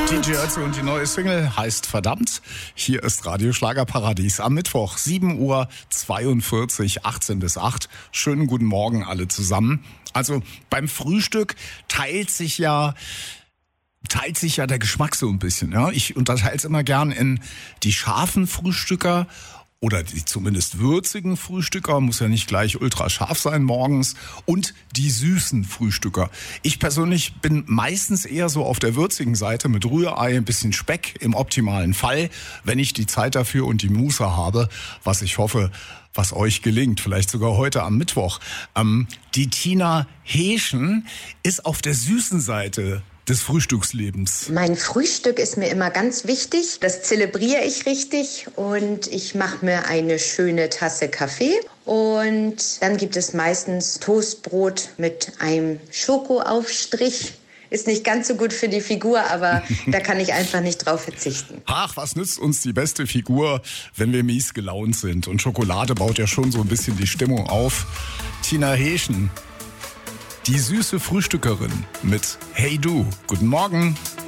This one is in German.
DJ Ötzi und die neue Single heißt Verdammt. Hier ist Radio Schlagerparadies am Mittwoch, 7:42 Uhr, 18 bis 8. Schönen guten Morgen alle zusammen. Also beim Frühstück teilt sich ja der Geschmack so ein bisschen. Ja? Ich unterteile es immer gern in die scharfen Frühstücker oder die zumindest würzigen Frühstücker, muss ja nicht gleich ultra scharf sein morgens, und die süßen Frühstücker. Ich persönlich bin meistens eher so auf der würzigen Seite mit Rührei, ein bisschen Speck im optimalen Fall, wenn ich die Zeit dafür und die Muße habe, was ich hoffe, was euch gelingt, vielleicht sogar heute am Mittwoch. Die Tina Heeschen ist auf der süßen Seite des Frühstückslebens. Mein Frühstück ist mir immer ganz wichtig. Das zelebriere ich richtig und ich mache mir eine schöne Tasse Kaffee. Und dann gibt es meistens Toastbrot mit einem Schokoaufstrich. Ist nicht ganz so gut für die Figur, aber da kann ich einfach nicht drauf verzichten. Ach, was nützt uns die beste Figur, wenn wir mies gelaunt sind? Und Schokolade baut ja schon so ein bisschen die Stimmung auf. Tina Heeschen, die süße Frühstückerin mit Hey Du. Guten Morgen.